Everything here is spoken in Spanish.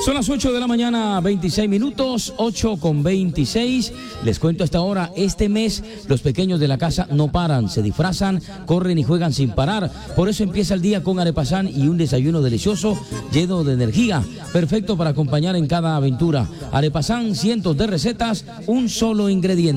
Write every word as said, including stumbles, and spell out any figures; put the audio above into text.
Son las ocho de la mañana, veintiséis minutos, ocho con veintiséis. Les cuento hasta ahora, este mes los pequeños de la casa no paran, se disfrazan, corren y juegan sin parar. Por eso empieza el día con Arepasán y un desayuno delicioso, lleno de energía, perfecto para acompañar en cada aventura. Arepasán, cientos de recetas, un solo ingrediente.